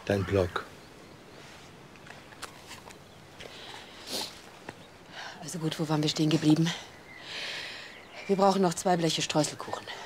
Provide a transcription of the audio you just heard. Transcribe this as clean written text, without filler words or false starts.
Dein Blog. Also gut, wo waren wir stehen geblieben? Wir brauchen noch 2 Bleche Streuselkuchen.